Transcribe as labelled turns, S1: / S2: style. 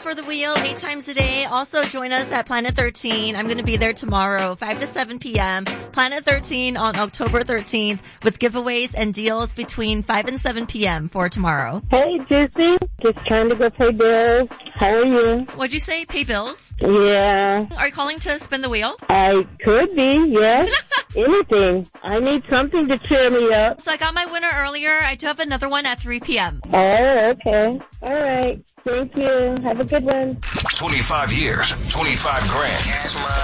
S1: for the wheel 8 times a day. Also, join us at Planet 13. I'm going to be there tomorrow, 5 to 7 p.m. Planet 13 on October 13th with giveaways and deals between 5 and 7 p.m. for tomorrow.
S2: Hey, Juicy. Just trying to go pay bills. How are you?
S1: What'd you say? Pay bills?
S2: Yeah.
S1: Are you calling to spin the wheel?
S2: I could be, yes. Anything. I need something to cheer me up.
S1: So I got my winner earlier. I do have another one at 3 p.m.
S2: Oh, okay. All right. Thank you. Have a good one.
S3: 25 years, 25 grand.